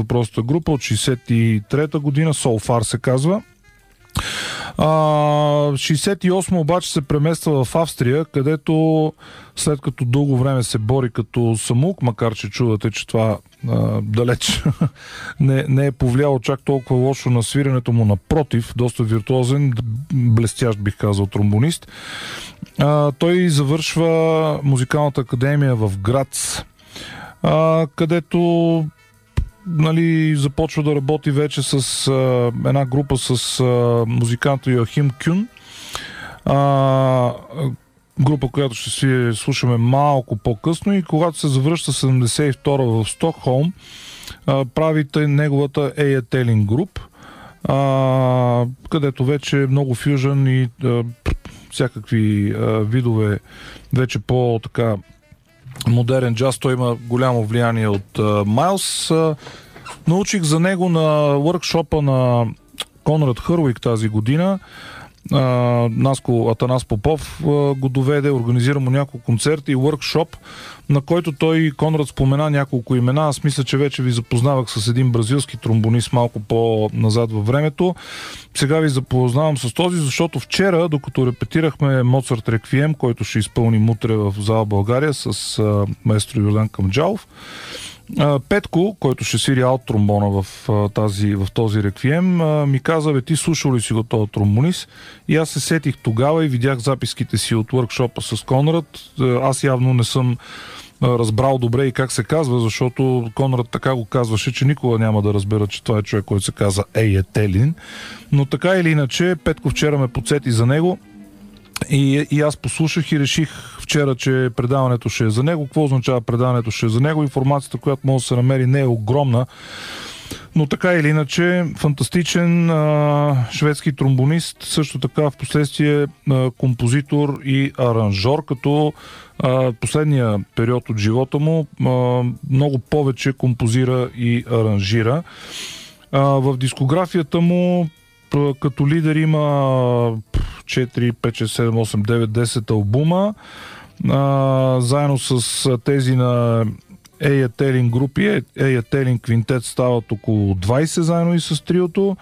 въпросната група от 63-та година, Soul Far се казва. 68 обаче се премества в Австрия, където след като дълго време се бори като самук, макар че чувате, че това далеч не е повлияло чак толкова лошо на свирането му, напротив, доста виртуозен, блестящ бих казал тромбонист. Той завършва музикалната академия в Грац, където започва да работи вече с една група с музиканта Йоахим Кюн. Група, която ще си слушаме малко по-късно, и когато се завръща 72-а в Стокхолм, прави неговата Eja Telling Group, където вече е много фюжън и всякакви видове вече по-така модерен джаз. Той има голямо влияние от Майлс. Научих за него на въркшопа на Конрад Хървик тази година. Наско Атанас Попов го доведе, организира му няколко концерта и въркшоп, на който той, Конрад, спомена няколко имена. Аз мисля, че вече ви запознавах с един бразилски тромбонист малко по-назад във времето. Сега ви запознавам с този, защото вчера, докато репетирахме Моцарт Реквием, който ще изпълним утре в зала България с маестро Йордан Камджалов, Петко, който ще свири алт тромбона в този реквием, ми каза: ти слушал ли си го този тромбонист? И аз се сетих тогава и видях записките си от въркшопа с Конрад. Аз явно не съм разбрал добре и как се казва, защото Конрад така го казваше, че никога няма да разбера, че това е човек, който се казва Eja Telling. Но така или иначе, Петко вчера ме подсети за него. И аз послушах и реших вчера, че предаването ще е за него. Какво означава предаването ще е за него? Информацията, която може да се намери, не е огромна, но така или иначе фантастичен шведски тромбонист, също така в последствие композитор и аранжор, като последния период от живота му много повече композира и аранжира. В дискографията му като лидер има 4, 5, 6, 7, 8, 9, 10 албума. Заедно с тези на Eja Telling групи, Eja Telling Quintet стават около 20 заедно и с триото.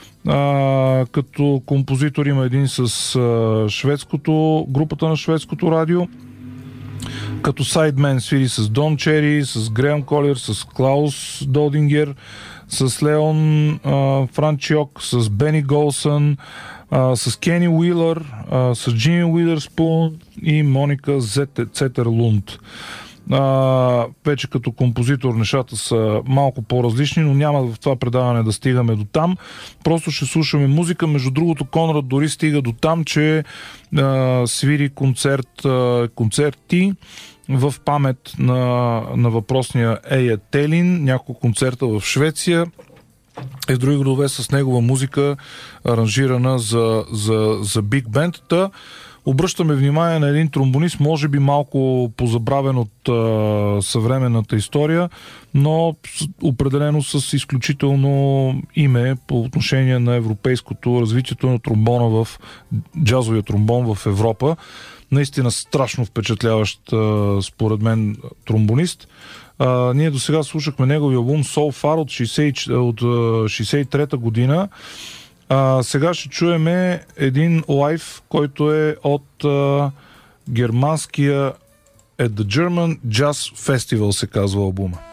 Като композитор има един с групата на шведското радио. Като сайдмен свири с Дон Чери, с Греъм Колер, с Клаус Долдингер, с Леон Франчиок, с Бени Голсън, с Кени Уилър, с Джимми Уидърспун и Моника Цетерлунд. Вече като композитор нещата са малко по-различни, но няма в това предаване да стигаме до там. Просто ще слушаме музика. Между другото, Конрад дори стига до там, че свири концерти в памет на въпросния Eja Telling, няколко концерта в Швеция и в други градове с негова музика, аранжирана за биг бенд. Обръщаме внимание на един тромбонист, може би малко позабравен от съвременната история, но определено с изключително име по отношение на европейското развитието на тромбона джазовия тромбон в Европа. Наистина страшно впечатляващ, според мен, тромбонист. Ние до сега слушахме неговия албум Soul Far от 63-та година. Сега ще чуеме един лайв, който е от германския At the German Jazz Festival се казва албума.